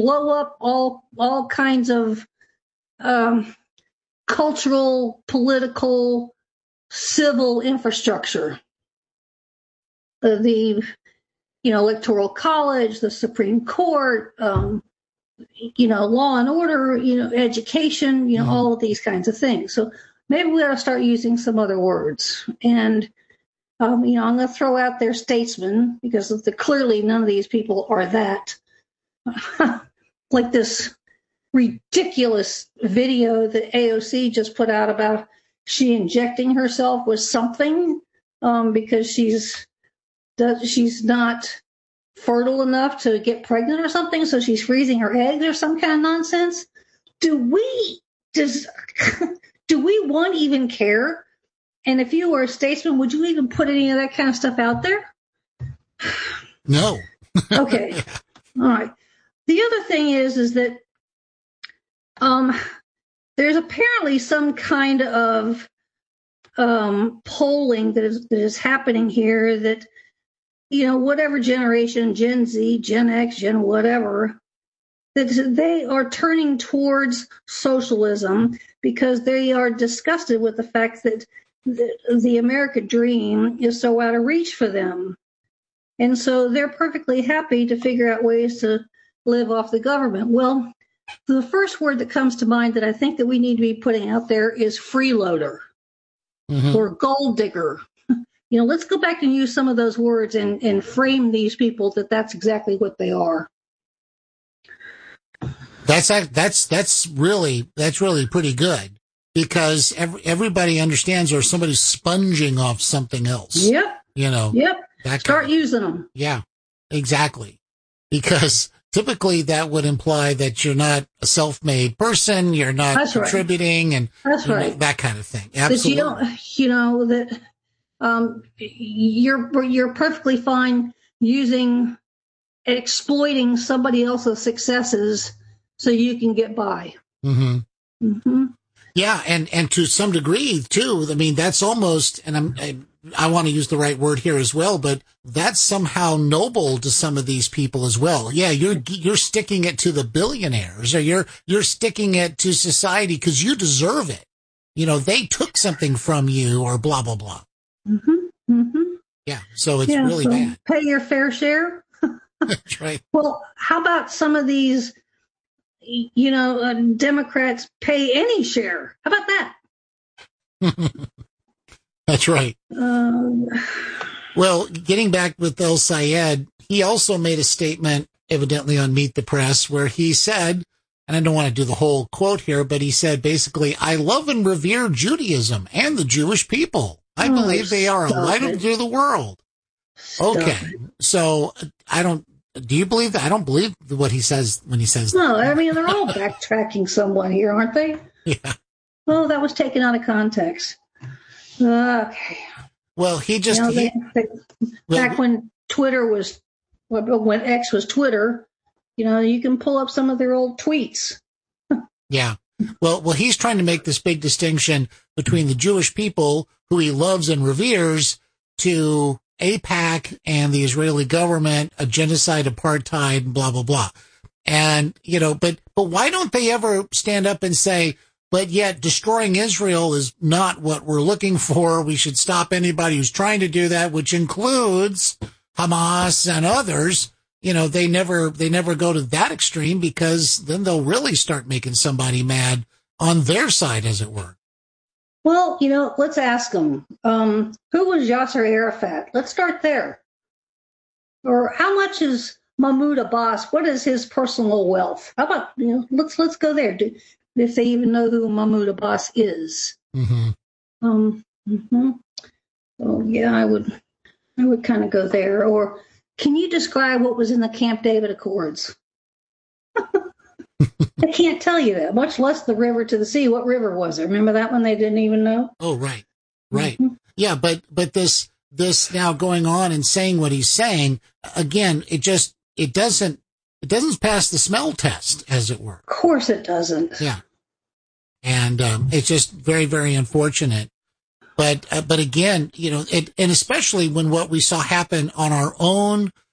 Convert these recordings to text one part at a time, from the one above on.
blow up all kinds of cultural, political, civil infrastructure. The Electoral College, the Supreme Court, law and order, education, all of these kinds of things. So maybe we ought to start using some other words. And, I'm going to throw out there statesmen, because clearly none of these people are that. Like this ridiculous video that AOC just put out about she injecting herself with something because she's not fertile enough to get pregnant or something, so she's freezing her eggs or some kind of nonsense. Do we one even care? And if you were a statesman, would you even put any of that kind of stuff out there? No. Okay. All right. The other thing is that there's apparently some kind of polling that is happening here that, whatever generation, Gen Z, Gen X, Gen whatever, that they are turning towards socialism because they are disgusted with the fact that the American dream is so out of reach for them. And so they're perfectly happy to figure out ways to live off the government. Well, the first word that comes to mind that I think that we need to be putting out there is freeloader or gold digger. Let's go back and use some of those words and frame these people that that's exactly what they are. That's really pretty good, because everybody understands there's somebody sponging off something else. Yep. Yep. Start using them. Yeah, exactly. Because typically that would imply that you're not a self-made person, you're not That's contributing, right. And that's right. That kind of thing. Absolutely. That you're perfectly fine exploiting somebody else's successes so you can get by. Mm-hmm. Mm-hmm. Yeah, and to some degree too. I mean, that's almost, and I want to use the right word here as well, but that's somehow noble to some of these people as well. Yeah, you're sticking it to the billionaires, or you're sticking it to society because you deserve it. They took something from you, or blah blah blah. Mm-hmm. Mm-hmm. Yeah, so it's really bad. Pay your fair share. That's right. Well, how about some of these? Democrats pay any share. How about that? That's right. Well, getting back with El Sayed, he also made a statement, evidently on Meet the Press, where he said, and I don't want to do the whole quote here, but he said basically, "I love and revere Judaism and the Jewish people. I believe they are a light to the world." Okay, so do you believe that? I don't believe what he says when he says that. No, I mean, they're all backtracking somewhat here, aren't they? Yeah. Well, that was taken out of context. Okay. Well, he just... back when Twitter was... When X was Twitter, you can pull up some of their old tweets. Yeah. Well, he's trying to make this big distinction between the Jewish people, who he loves and reveres, to AIPAC and the Israeli government, a genocide, apartheid, blah, blah, blah. And, but why don't they ever stand up and say, but yet destroying Israel is not what we're looking for. We should stop anybody who's trying to do that, which includes Hamas and others. They never go to that extreme, because then they'll really start making somebody mad on their side, as it were. Well, let's ask them. Who was Yasser Arafat? Let's start there. Or how much is Mahmoud Abbas? What is his personal wealth? How about, let's go there. If they even know who Mahmoud Abbas is. Mm-hmm. So yeah, I would kind of go there. Or can you describe what was in the Camp David Accords? I can't tell you that, much less the river to the sea. What river was it? Remember that one they didn't even know? Oh, right. Mm-hmm. Yeah, but this now going on and saying what he's saying, again, it doesn't pass the smell test, as it were. Of course it doesn't. Yeah. And it's just very, very unfortunate. But again, and especially when what we saw happen on our own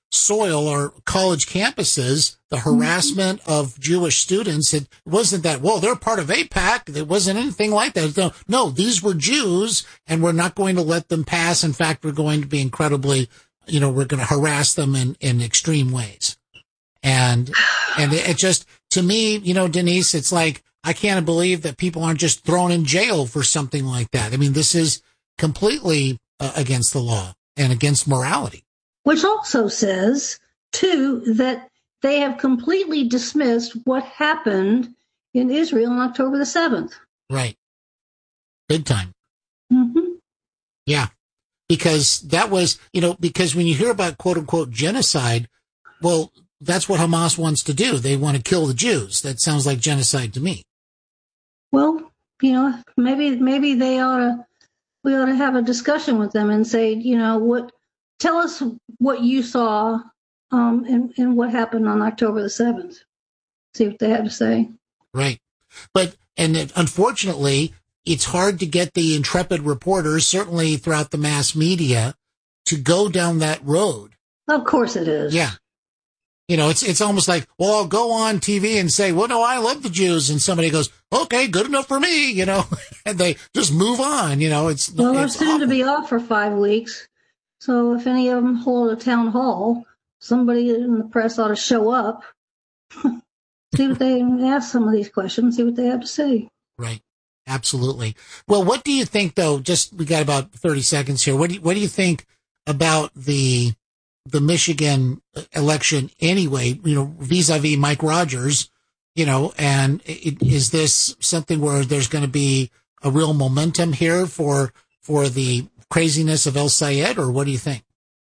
soil or college campuses, the harassment of Jewish students, it wasn't that, well, they're part of AIPAC. There wasn't anything like that. No, these were Jews, and we're not going to let them pass. In fact, we're going to be incredibly, we're going to harass them in extreme ways. And it just, to me, Denise, it's like, I can't believe that people aren't just thrown in jail for something like that. I mean, this is completely against the law and against morality. Which also says, too, that they have completely dismissed what happened in Israel on October the 7th. Right. Big time. Mm-hmm. Yeah. Because that was, because when you hear about quote unquote genocide, well, that's what Hamas wants to do. They want to kill the Jews. That sounds like genocide to me. Well, maybe we ought to have a discussion with them and say, tell us what you saw, and what happened on October the 7th. See what they have to say. Right. Unfortunately, it's hard to get the intrepid reporters, certainly throughout the mass media, to go down that road. Of course it is. Yeah. It's almost like, well, I'll go on TV and say, well, no, I love the Jews. And somebody goes, okay, good enough for me, and they just move on, they're soon to be off for 5 weeks. So if any of them hold a town hall, somebody in the press ought to show up, see what they ask some of these questions, see what they have to say. Right. Absolutely. Well, what do you think, though? We got about 30 seconds here. What do you think about the Michigan election anyway, vis-a-vis Mike Rogers, and is this something where there's going to be a real momentum here for the craziness of El Sayed, or what do you think?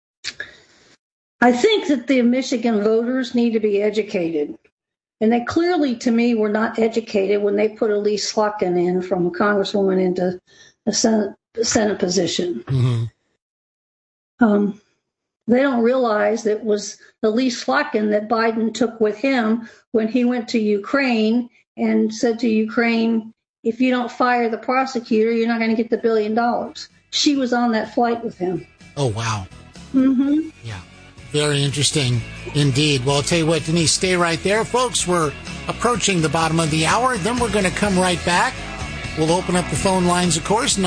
I think that the Michigan voters need to be educated. And they clearly, to me, were not educated when they put Elise Slotkin in from a congresswoman into a Senate position. Mm-hmm. They don't realize that it was Elise Slotkin that Biden took with him when he went to Ukraine and said to Ukraine, if you don't fire the prosecutor, you're not going to get the $1 billion. She was on that flight with him. Oh, wow. Mm-hmm. Yeah. Very interesting indeed. Well, I'll tell you what, Denise, stay right there. Folks, we're approaching the bottom of the hour. Then we're going to come right back. We'll open up the phone lines, of course,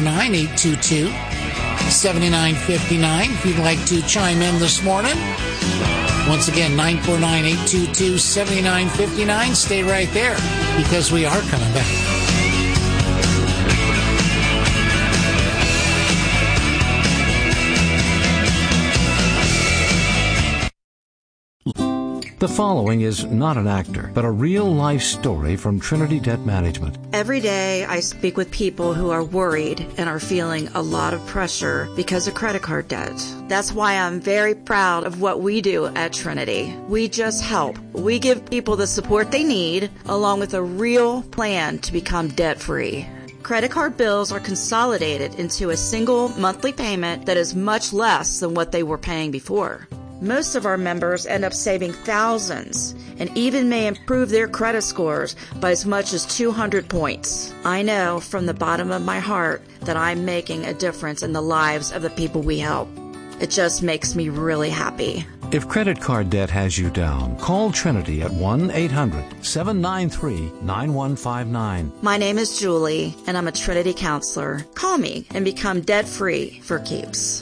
949-822-7959. If you'd like to chime in this morning. Once again, 949-822-7959. Stay right there because we are coming back. The following is not an actor, but a real-life story from Trinity Debt Management. Every day I speak with people who are worried and are feeling a lot of pressure because of credit card debt. That's why I'm very proud of what we do at Trinity. We just help. We give people the support they need, along with a real plan to become debt-free. Credit card bills are consolidated into a single monthly payment that is much less than what they were paying before. Most of our members end up saving thousands and even may improve their credit scores by as much as 200 points. I know from the bottom of my heart that I'm making a difference in the lives of the people we help. It just makes me really happy. If credit card debt has you down, call Trinity at 1-800-793-9159. My name is Julie, and I'm a Trinity counselor. Call me and become debt-free for keeps.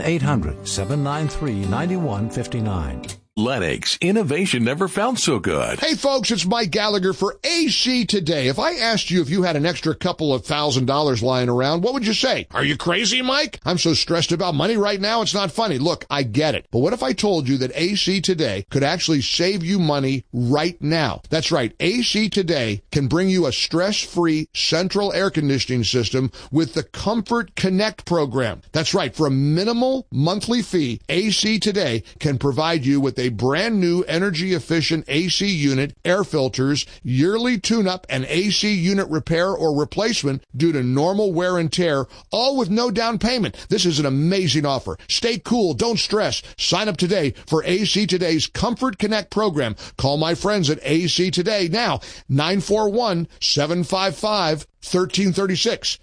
1-800-793-9159. Lennox, innovation never felt so good. Hey folks, it's Mike Gallagher for AC Today. If I asked you if you had an extra couple of $1,000 lying around, what would you say? Are you crazy, Mike? I'm so stressed about money right now, it's not funny. Look, I get it. But what if I told you that AC Today could actually save you money right now? That's right. AC Today can bring you a stress-free central air conditioning system with the Comfort Connect program. That's right. For a minimal monthly fee, AC Today can provide you with a brand new energy-efficient AC unit, air filters, yearly tune-up, and AC unit repair or replacement due to normal wear and tear, all with no down payment. This is an amazing offer. Stay cool. Don't stress. Sign up today for AC Today's Comfort Connect program. Call my friends at AC Today now, 941-755 1336,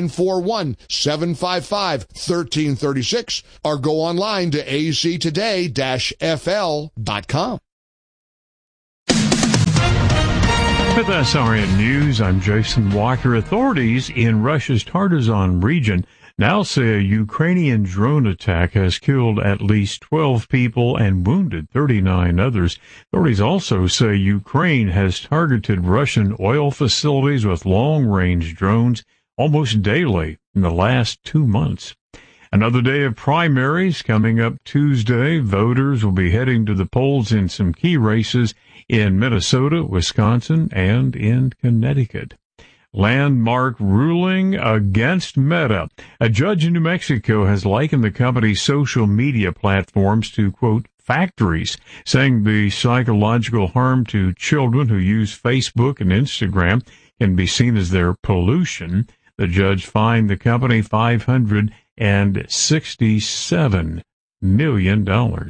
941-755-1336, or go online to aztoday-fl.com. With SRN News, I'm Jason Walker. Authorities in Russia's Tartazan region now say a Ukrainian drone attack has killed at least 12 people and wounded 39 others. Authorities also say Ukraine has targeted Russian oil facilities with long-range drones almost daily in the last 2 months. Another day of primaries coming up Tuesday. Voters will be heading to the polls in some key races in Minnesota, Wisconsin, and in Connecticut. Landmark ruling against Meta. A judge in New Mexico has likened the company's social media platforms to, quote, factories, saying the psychological harm to children who use Facebook and Instagram can be seen as their pollution. The judge fined the company $567 million.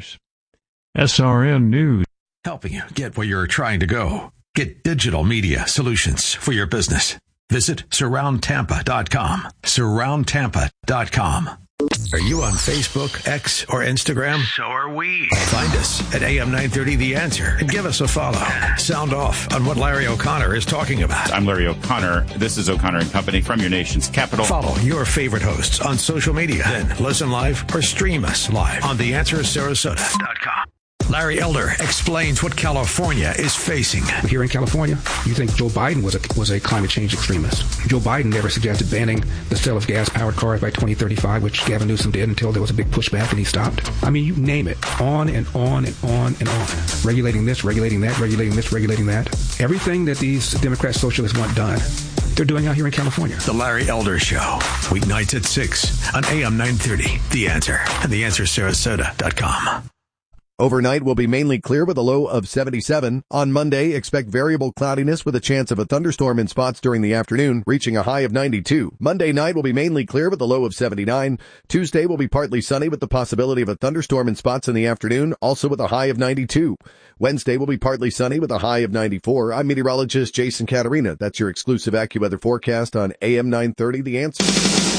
SRN News. Helping you get where you're trying to go. Get digital media solutions for your business. Visit SurroundTampa.com. SurroundTampa.com. Are you on Facebook, X, or Instagram? So are we. Find us at AM 930 The Answer and give us a follow. Sound off on what Larry O'Connor is talking about. I'm Larry O'Connor. This is O'Connor & Company from your nation's capital. Follow your favorite hosts on social media. Then listen live or stream us live on TheAnswerSarasota.com. Larry Elder explains what California is facing. Here in California, you think Joe Biden was a climate change extremist. Joe Biden never suggested banning the sale of gas-powered cars by 2035, which Gavin Newsom did until there was a big pushback and he stopped. I mean, you name it. On and on and on and on. Regulating this, regulating that, regulating this, regulating that. Everything that these Democrat socialists want done, they're doing out here in California. The Larry Elder Show, weeknights at 6 on AM 930. The Answer and TheAnswerSarasota.com. Overnight will be mainly clear with a low of 77. On Monday, expect variable cloudiness with a chance of a thunderstorm in spots during the afternoon, reaching a high of 92. Monday night will be mainly clear with a low of 79. Tuesday will be partly sunny with the possibility of a thunderstorm in spots in the afternoon, also with a high of 92. Wednesday will be partly sunny with a high of 94. I'm meteorologist Jason Caterina. That's your exclusive AccuWeather forecast on AM 930, The Answer.